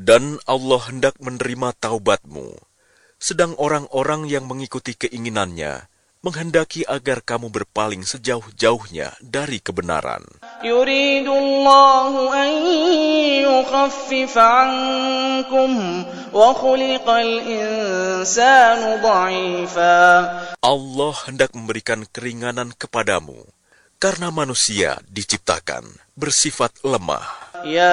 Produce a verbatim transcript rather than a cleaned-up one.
Dan Allah hendak menerima taubatmu, sedang orang-orang yang mengikuti keinginannya menghendaki agar kamu berpaling sejauh-jauhnya dari kebenaran. Yuridullahu an yukhaffifa ankum wa khuliqal insanu dha'ifa. Allah hendak memberikan keringanan kepadamu, karena manusia diciptakan bersifat lemah. Ya